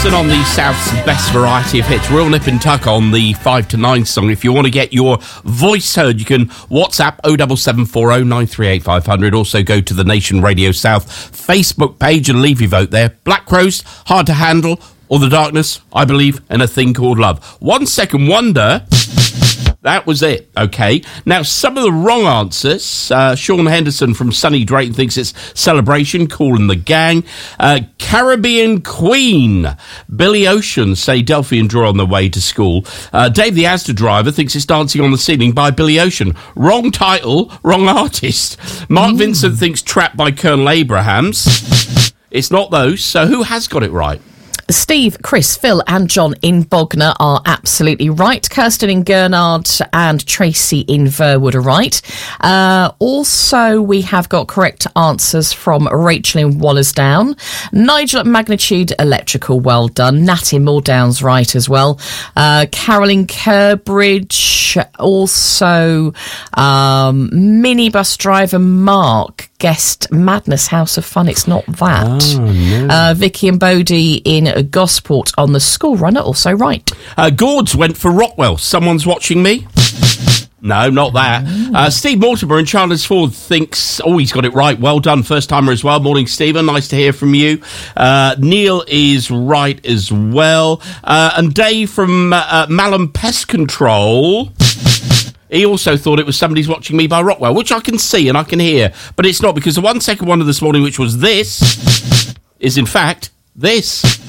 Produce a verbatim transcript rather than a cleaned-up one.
Anderson on the South's best variety of hits. Real Nip and Tuck on the five to nine song. If you want to get your voice heard, you can WhatsApp oh seven seven four oh nine three eight five hundred. Also go to the Nation Radio South Facebook page and leave your vote there. Black Crows, Hard to Handle, or The Darkness, I Believe in a Thing Called Love. One Second Wonder... That was it, okay. Now, some of the wrong answers. Uh, Sean Henderson from Sunny Drayton thinks it's Celebration, Kool and the Gang. Uh, Caribbean Queen. Billy Ocean, say Delphi and Draw on the Way to School. Uh, Dave the Asda Driver thinks it's Dancing on the Ceiling by Billy Ocean. Wrong title, wrong artist. Mark mm. Vincent thinks Trapped by Colonel Abrahams. It's not those, so who has got it right? Steve, Chris, Phil and John in Bognor are absolutely right. Kirsten in Gurnard and Tracy in Verwood are right. Uh, also, we have got correct answers from Rachel in Wallersdown. Nigel at Magnitude Electrical, well done. Nat in Moordown's right as well. Uh, Carol in Curbridge. Also, um, minibus driver Mark guessed Madness House of Fun. It's not that. Oh, no. uh, Vicky and Bodie in Gosport on the School Runner, also right. Uh, Gords went for Rockwell. Someone's watching me? No, not that. Uh, Steve Mortimer in Chandlersford thinks, oh, he's got it right. Well done, first timer as well. Morning, Stephen. Nice to hear from you. Uh, Neil is right as well. Uh, and Dave from uh, Malham Pest Control... He also thought it was Somebody's Watching Me by Rockwell, which I can see and I can hear. But it's not, because the one second wonder this morning, which was this, is in fact this.